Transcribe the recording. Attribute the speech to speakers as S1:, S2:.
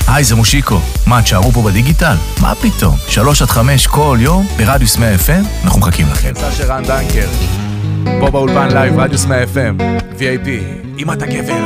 S1: היי, זה מושיקו. מה, תשארו פה בדיגיטל? מה פתאום? 3-5 כל יום ברדיוס 100 FM, אנחנו מחכים לכם. סשה רן דנקר, פה באולפן לייב, רדיוס 100 FM, VIP, אם אתה גבר.